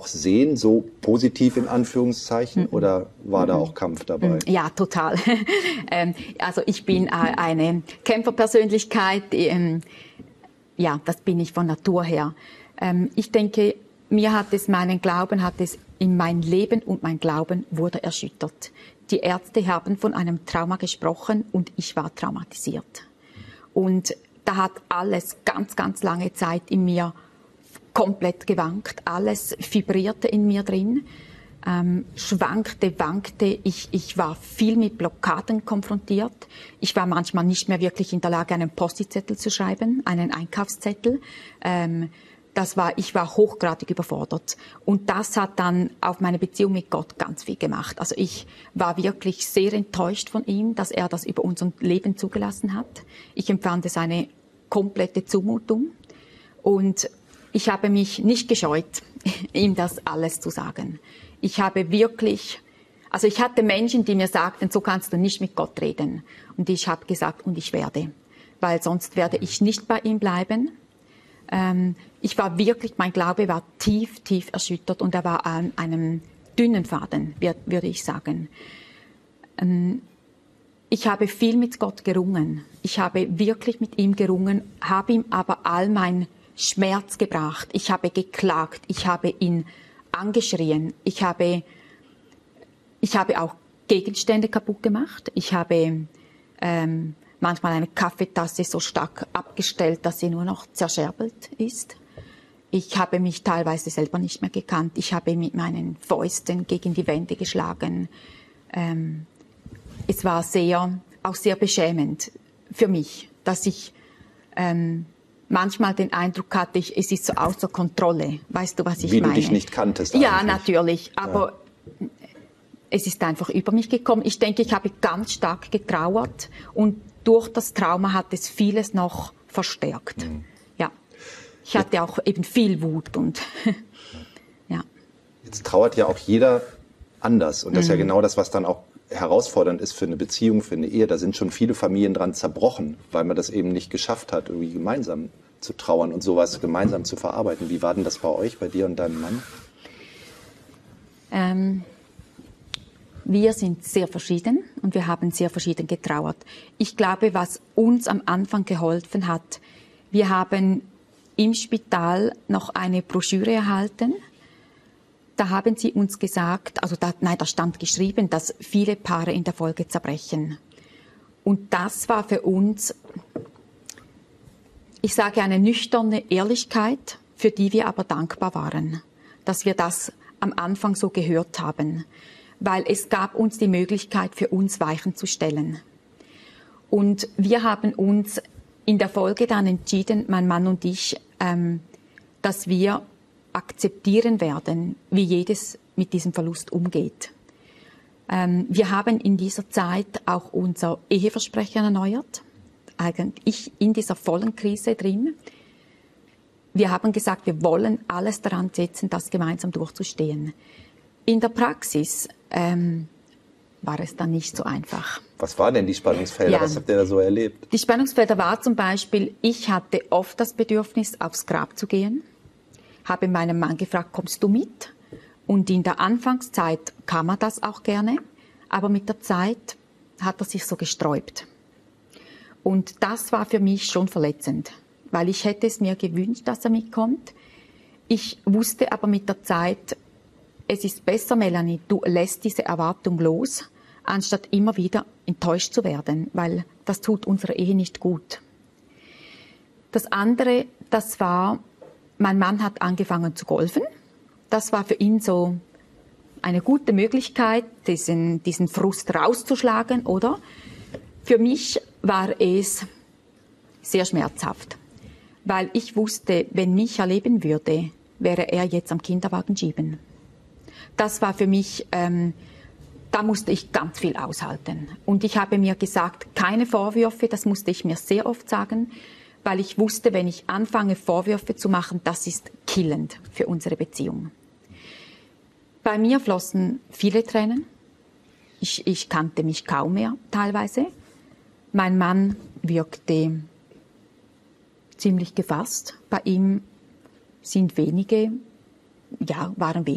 sehen, so positiv in Anführungszeichen, oder war da auch Kampf dabei? Ja, total. Also ich bin eine Kämpferpersönlichkeit, ja, das bin ich von Natur her. Ich denke, meinen Glauben hat es in mein Leben und mein Glauben wurde erschüttert. Die Ärzte haben von einem Trauma gesprochen und ich war traumatisiert. Und da hat alles ganz, ganz lange Zeit in mir komplett gewankt. Alles vibrierte in mir drin, schwankte, wankte. Ich war viel mit Blockaden konfrontiert. Ich war manchmal nicht mehr wirklich in der Lage, einen Post-it-Zettel zu schreiben, einen Einkaufszettel. Ich war hochgradig überfordert. Und das hat dann auf meine Beziehung mit Gott ganz viel gemacht. Also ich war wirklich sehr enttäuscht von ihm, dass er das über unser Leben zugelassen hat. Ich empfand es eine komplette Zumutung. Und ich habe mich nicht gescheut, ihm das alles zu sagen. Ich hatte Menschen, die mir sagten, so kannst du nicht mit Gott reden. Und ich habe gesagt, und ich werde. Weil sonst werde ich nicht bei ihm bleiben. Mein Glaube war tief, tief erschüttert und er war an einem dünnen Faden, würde ich sagen. Ich habe viel mit Gott gerungen. Ich habe wirklich mit ihm gerungen, habe ihm aber all mein Schmerz gebracht. Ich habe geklagt. Ich habe ihn angeschrien. Ich habe auch Gegenstände kaputt gemacht. Ich habe manchmal eine Kaffeetasse so stark abgestellt, dass sie nur noch zerscherbelt ist. Ich habe mich teilweise selber nicht mehr gekannt. Ich habe mit meinen Fäusten gegen die Wände geschlagen. Es war auch sehr beschämend für mich, dass ich manchmal den Eindruck hatte, es ist so außer Kontrolle. Weißt du, was ich meine? Wie du dich nicht kanntest eigentlich. Ja, natürlich. Aber es ist einfach über mich gekommen. Ich denke, ich habe ganz stark getrauert und durch das Trauma hat es vieles noch verstärkt. Ja. Ich hatte auch eben viel Wut und ja. Jetzt trauert ja auch jeder anders und das ist ja genau das, was dann auch herausfordernd ist für eine Beziehung, für eine Ehe. Da sind schon viele Familien dran zerbrochen, weil man das eben nicht geschafft hat, irgendwie gemeinsam zu trauern und sowas gemeinsam zu verarbeiten. Wie war denn das bei euch, bei dir und deinem Mann? Wir sind sehr verschieden und wir haben sehr verschieden getrauert. Ich glaube, was uns am Anfang geholfen hat, wir haben im Spital noch eine Broschüre erhalten. Da haben sie uns gesagt, da stand geschrieben, dass viele Paare in der Folge zerbrechen. Und das war für uns, ich sage, eine nüchterne Ehrlichkeit, für die wir aber dankbar waren, dass wir das am Anfang so gehört haben. Weil es gab uns die Möglichkeit, für uns Weichen zu stellen. Und wir haben uns in der Folge dann entschieden, mein Mann und ich, dass wir akzeptieren werden, wie jedes mit diesem Verlust umgeht. Wir haben in dieser Zeit auch unser Eheversprechen erneuert, eigentlich in dieser vollen Krise drin. Wir haben gesagt, wir wollen alles daran setzen, das gemeinsam durchzustehen. In der Praxis war es dann nicht so einfach. Was waren denn die Spannungsfelder? Ja. Was habt ihr da so erlebt? Die Spannungsfelder war zum Beispiel, ich hatte oft das Bedürfnis, aufs Grab zu gehen, habe meinen Mann gefragt, kommst du mit? Und in der Anfangszeit kam er das auch gerne, aber mit der Zeit hat er sich so gesträubt. Und das war für mich schon verletzend, weil ich hätte es mir gewünscht, dass er mitkommt. Ich wusste aber mit der Zeit, es ist besser, Melanie, du lässt diese Erwartung los, anstatt immer wieder enttäuscht zu werden, weil das tut unserer Ehe nicht gut. Das andere, das war, mein Mann hat angefangen zu golfen. Das war für ihn so eine gute Möglichkeit, diesen Frust rauszuschlagen, oder? Für mich war es sehr schmerzhaft, weil ich wusste, wenn Micha leben würde, wäre er jetzt am Kinderwagen schieben. Das war für mich, da musste ich ganz viel aushalten. Und ich habe mir gesagt, keine Vorwürfe, das musste ich mir sehr oft sagen, weil ich wusste, wenn ich anfange, Vorwürfe zu machen, das ist killend für unsere Beziehung. Bei mir flossen viele Tränen. Ich kannte mich kaum mehr, teilweise. Mein Mann wirkte ziemlich gefasst. Bei ihm waren wenige